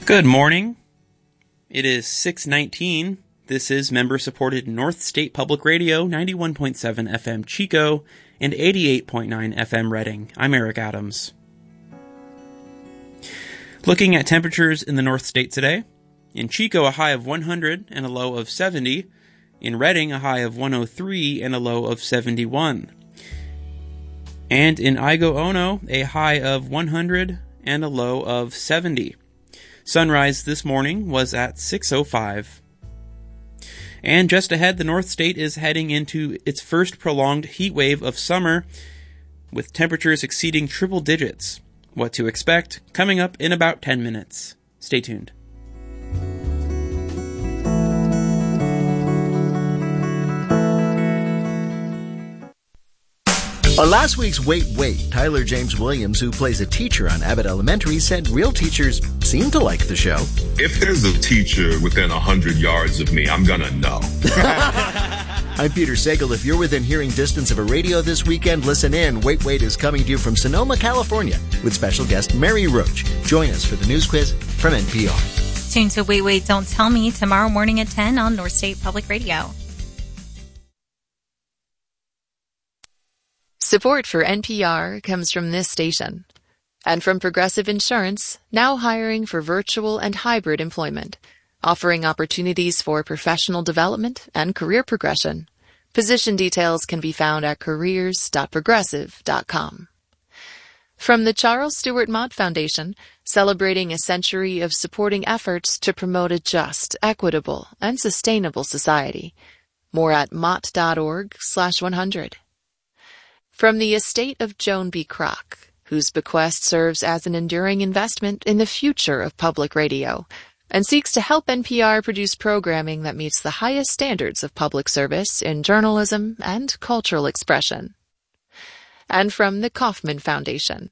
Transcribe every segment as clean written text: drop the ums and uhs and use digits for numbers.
Good morning. It is 6:19. This is member-supported North State Public Radio, 91.7 FM Chico and 88.9 FM Reading. I'm Eric Adams. Looking at temperatures in the North State today. In Chico, a high of 100 and a low of 70. In Reading, a high of 103 and a low of 71. And in Igo Ono, a high of 100 and a low of 70. Sunrise this morning was at 6:05. And just ahead, the North State is heading into its first prolonged heat wave of summer, with temperatures exceeding triple digits. What to expect, coming up in about 10 minutes. Stay tuned. On last week's Wait, Tyler James Williams, who plays a teacher on Abbott Elementary, said real teachers seem to like the show. If there's a teacher within 100 yards of me, I'm gonna know. I'm Peter Sagal. If you're within hearing distance of a radio this weekend, listen in. Wait is coming to you from Sonoma, California, with special guest Mary Roach. Join us for the news quiz from NPR. Tune to Wait, Don't Tell Me tomorrow morning at 10 on North State Public Radio. Support for NPR comes from this station and from Progressive Insurance, now hiring for virtual and hybrid employment, offering opportunities for professional development and career progression. Position details can be found at careers.progressive.com. From the Charles Stewart Mott Foundation, celebrating a century of supporting efforts to promote a just, equitable, and sustainable society. More at mott.org/100. From the estate of Joan B. Kroc, whose bequest serves as an enduring investment in the future of public radio and seeks to help NPR produce programming that meets the highest standards of public service in journalism and cultural expression. And from the Kauffman Foundation.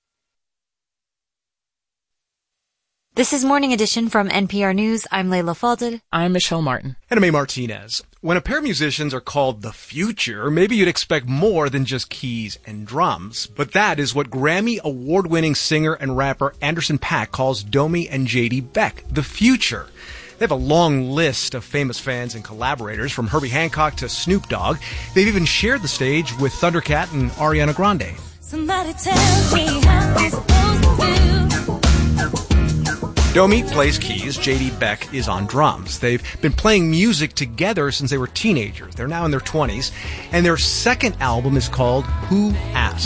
This is Morning Edition from NPR News. I'm Layla Falded. I'm Michelle Martin. And I'm A. Martinez. When a pair of musicians are called the future, maybe you'd expect more than just keys and drums. But that is what Grammy award-winning singer and rapper Anderson .Paak calls Domi and J.D. Beck, the future. They have a long list of famous fans and collaborators, from Herbie Hancock to Snoop Dogg. They've even shared the stage with Thundercat and Ariana Grande. Somebody tell me how I'm supposed to do. Domi plays keys, J.D. Beck is on drums. They've been playing music together since they were teenagers. They're now in their 20s, and their second album is called Who